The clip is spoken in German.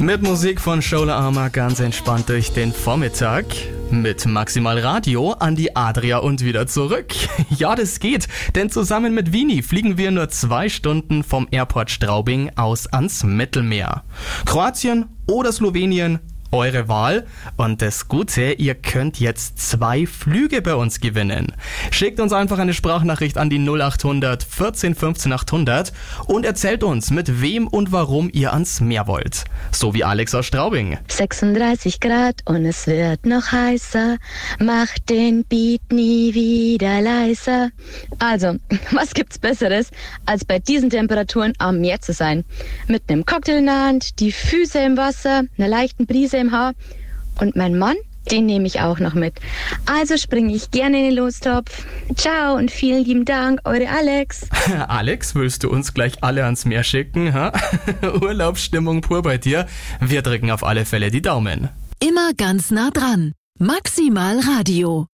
Mit Musik von Schola Arma ganz entspannt durch den Vormittag. Mit Maximal Radio an die Adria und wieder zurück. Ja, das geht, denn zusammen mit Vini fliegen wir nur 2 Stunden vom Airport Straubing aus ans Mittelmeer. Kroatien oder Slowenien? Eure Wahl. Und das Gute, ihr könnt jetzt 2 Flüge bei uns gewinnen. Schickt uns einfach eine Sprachnachricht an die 0800 14 15 800 und erzählt uns, mit wem und warum ihr ans Meer wollt. So wie Alex aus Straubing. 36 Grad und es wird noch heißer. Macht den Beat nie wieder leiser. Also, was gibt's Besseres, als bei diesen Temperaturen am Meer zu sein? Mit einem Cocktail in der Hand, die Füße im Wasser, einer leichten Brise im Haar. Und mein Mann, den nehme ich auch noch mit. Also springe ich gerne in den Lostopf. Ciao und vielen lieben Dank, eure Alex. Alex, willst du uns gleich alle ans Meer schicken? Ha? Urlaubsstimmung pur bei dir. Wir drücken auf alle Fälle die Daumen. Immer ganz nah dran. Maximal Radio.